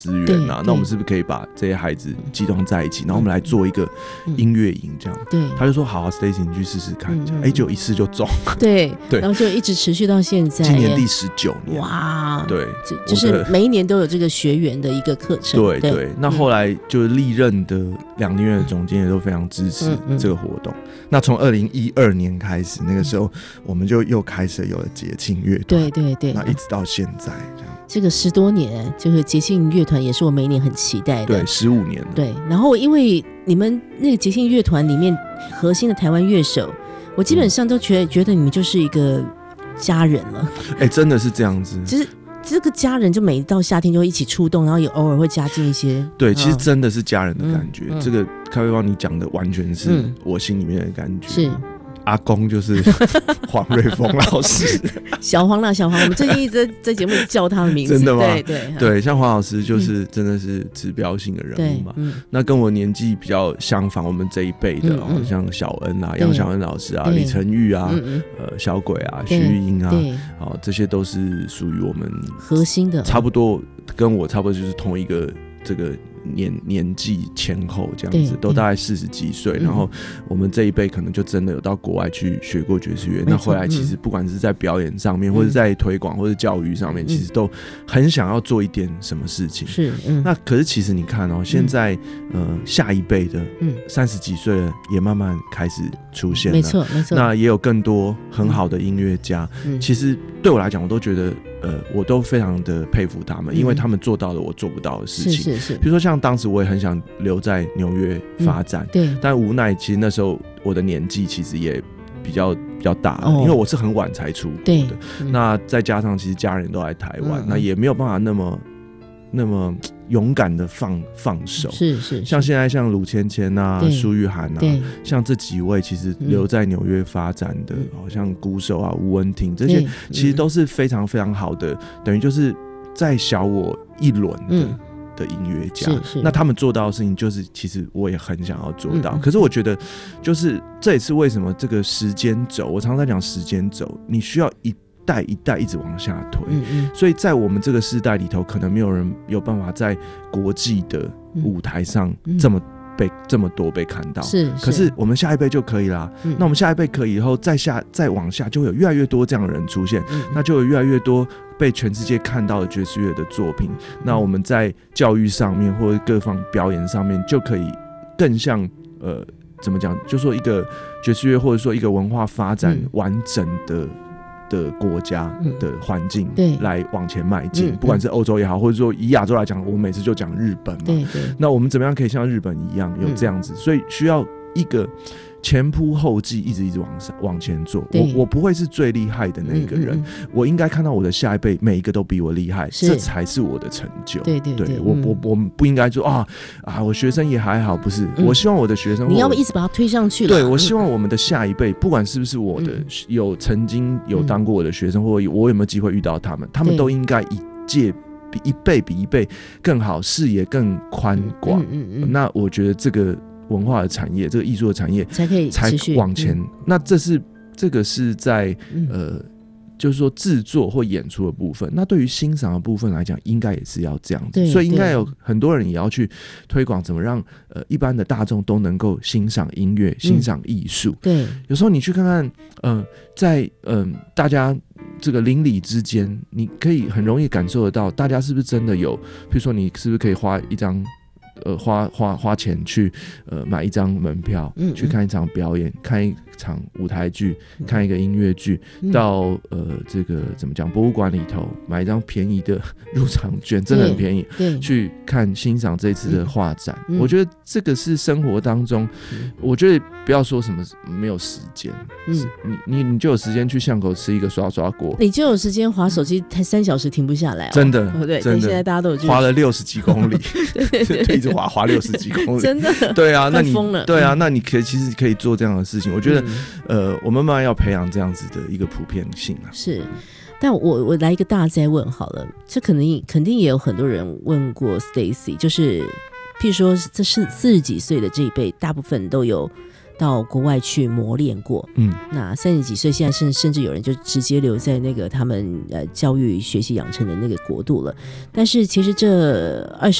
资源啊，那我们是不是可以把这些孩子集中在一起，然后我们来做一个音乐营这样？ 对， 他就说好，Stacy 你去试试看，就一试就中， 对，然后就一直持续到现在， 今年第19年， 哇， 对， 就是每一年都有这个学员的一个课程， 对，那后来就历任的两厅院的总监也都非常支持这个活动。那从2012年开始，那个时候我们就又开始有了节庆乐团，对，那一直到现在这样。 这个10多年，这个节庆乐团也是我每一年很期待的。 对，15年了。 对，然后因为你们那个节庆乐团里面核心的台湾乐手，我基本上都觉得你们就是一个家人了。 真的是这样子。 其实这个家人就每到夏天就一起出动，然后也偶尔会加进一些。 对，其实真的是家人的感觉。这个开胃包你讲的完全是我心里面的感觉。 是。 阿公就是黄瑞丰老师， 小黄，我们最近一直在节目里叫他的名字， 真的吗？ 对， 像黄老师就是真的是指标性的人物嘛。那跟我年纪比较相仿，我们这一辈的，像小恩啊、杨小恩老师啊、李成玉啊、小鬼啊、徐玉英啊，这些都是属于我们核心的， 差不多跟我差不多就是同一个这个。年纪前后这样子，都大概40几岁，然后我们这一辈可能就真的有到国外去学过爵士乐，那回来其实不管是在表演上面，或者在推广或者教育上面，其实都很想要做一点什么事情。 是， 那可是其实你看现在下一辈的30几岁了，也慢慢开始出现了， 没错。 那也有更多很好的音乐家，其实对我来讲，我都觉得我都非常的佩服他们，因为他们做到了我做不到的事情。是，比如说像当时我也很想留在纽约发展，对，但无奈其实那时候我的年纪其实也比较大了，因为我是很晚才出国的，那再加上其实家人都在台湾，那也没有办法那么勇敢的放手，是像现在像鲁芊芊啊、苏玉涵啊，像这几位其实留在纽约发展的，好像鼓手啊、吴文婷这些，其实都是非常非常好的，等于就是在小我一轮的音乐家。那他们做到的事情，就是其实我也很想要做到。可是我觉得，就是这也是为什么这个时间轴，我常常在讲时间轴，你需要一代一代一直往下推，所以在我们这个世代里头，可能没有人有办法在国际的舞台上这么多被看到，可是我们下一辈就可以啦。那我们下一辈可以以后再往下，就会有越来越多这样的人出现，那就有越来越多被全世界看到的爵士乐的作品。那我们在教育上面或者各方表演上面，就可以更像怎么讲，就说一个爵士乐或者说一个文化发展完整的国家的环境来往前迈进，不管是欧洲也好，或者说以亚洲来讲，我们每次就讲日本嘛，那我们怎么样可以像日本一样有这样子？所以需要一个前仆后继，一直往前做。我不会是最厉害的那一个人，我应该看到我的下一辈每一个都比我厉害，这才是我的成就。对，我们不应该说我学生也还好，不是。我希望我的学生， 你要不一直把他推上去了。 对，我希望我们的下一辈，不管是不是我的曾经有当过我的学生，或我有没有机会遇到他们都应该比一辈更好，视野更宽广。那我觉得这个文化的产业，这个艺术的产业才可以持续往前。那这个是在就是说制作或演出的部分。那对于欣赏的部分来讲，应该也是要这样子。所以应该有很多人也要去推广，怎么让一般的大众都能够欣赏音乐、欣赏艺术。对，有时候你去看看，在大家这个邻里之间，你可以很容易感受得到，大家是不是真的有，比如说你是不是可以花一张。花钱去买一张门票，去看一场表演，看一场舞台剧，看一个音乐剧，到这个怎么讲，博物馆里头买一张便宜的入场券，真的很便宜，去看欣赏这次的画展。我觉得这个是生活当中，我觉得不要说什么没有时间，你就有时间去巷口吃一个刷刷锅，你就有时间滑手机3小时停不下来。真的，对，现在大家都有滑了60几公里，一直滑60几公里，真的。对啊，那你疯了。对啊，那你其实可以做这样的事情。我觉得，我们慢慢要培养这样子的一个普遍性啊。是，但我来一个大哉问好了，这肯定也有很多人问过 Stacy， 就是譬如说这是40几岁的这一辈，大部分都有到国外去磨练过，那30几岁现在甚至有人就直接留在那个他们教育学习养成的那个国度了。但是其实这20